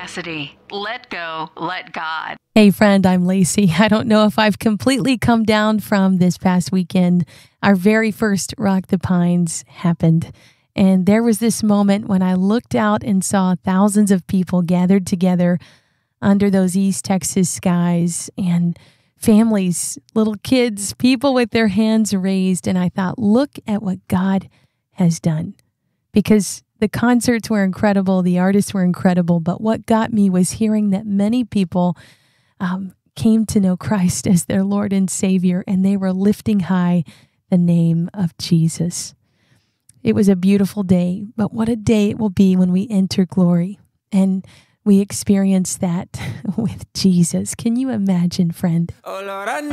Cassidy. Let go, let God. Hey friend, I'm Lacey. I don't know if I've completely come down from this past weekend. Our very first Rock the Pines happened. And there was this moment when I looked out and saw thousands of people gathered together under those East Texas skies, and families, little kids, people with their hands raised. And I thought, look at what God has done. Because the concerts were incredible, the artists were incredible, but what got me was hearing that many people came to know Christ as their Lord and Savior, and they were lifting high the name of Jesus. It was a beautiful day, but what a day it will be when we enter glory and we experience that with Jesus. Can you imagine, friend?